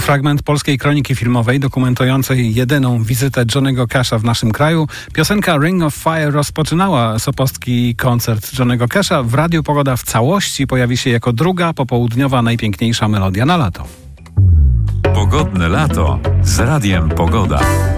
fragment polskiej kroniki filmowej dokumentującej jedyną wizytę Johnny'ego Casha w naszym kraju. Piosenka Ring of Fire rozpoczynała sopocki koncert Johnny'ego Casha. W Radiu Pogoda w całości pojawi się jako druga popołudniowa najpiękniejsza melodia na lato. Pogodne lato z Radiem Pogoda.